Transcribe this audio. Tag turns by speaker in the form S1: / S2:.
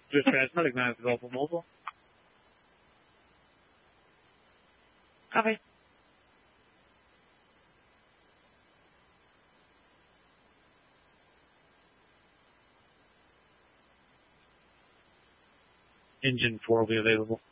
S1: Just transmitting 9 Golf Mobile. Copy. Engine 4 will be available.